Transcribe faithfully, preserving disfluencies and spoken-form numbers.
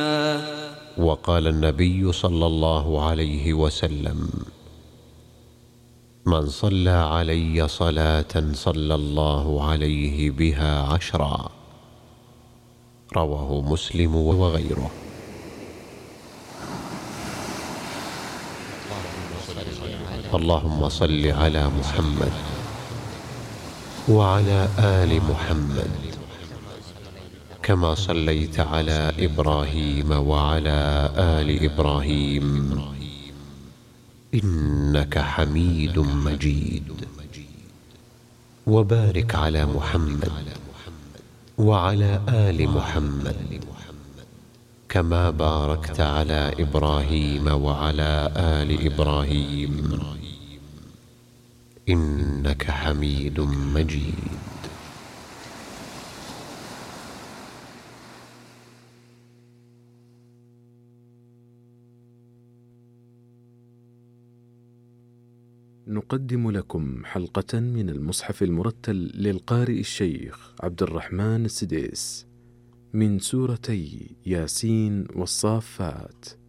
وقال النبي صلى الله عليه وسلم: من صلى علي صلاة صلى الله عليه بها عشرا. رواه مسلم وغيره. اللهم صل على محمد وعلى آل محمد كما صليت على إبراهيم وعلى آل إبراهيم إنك حميد مجيد. وبارك على محمد وعلى آل محمد كما باركت على إبراهيم وعلى آل إبراهيم إنك حميد مجيد. نقدم لكم حلقة من المصحف المرتل للقارئ الشيخ عبد الرحمن السديس من سورتي ياسين والصافات.